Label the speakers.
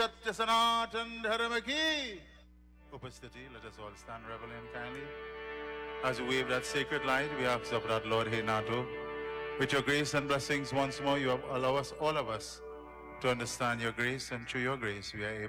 Speaker 1: Satya Sanatan Dharma ki Upastiti. Let us all stand reverently and kindly. As we wave that sacred light, we ask of that Lord Henato. With your grace and blessings once more, you allow us, all of us, to understand your grace, and through your grace we are able